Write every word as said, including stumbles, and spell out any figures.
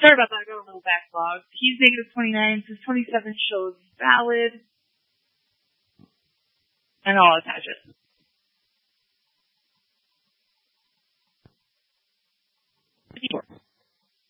sorry about that. I got a little backlogged. He's negative twenty-nine. Says twenty-seven shows valid. And I'll attach it.